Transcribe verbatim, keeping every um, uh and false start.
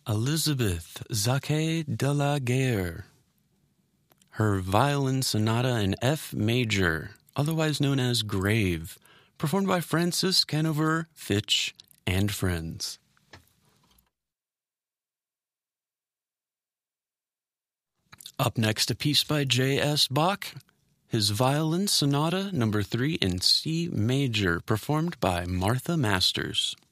Elizabeth Jacquet de la Guerre. Her Violin Sonata in F major, otherwise known as Grave, performed by Francis Canover Fitch and friends. Up next, a piece by J S Bach, his Violin Sonata number three in C major, performed by Martha Masters.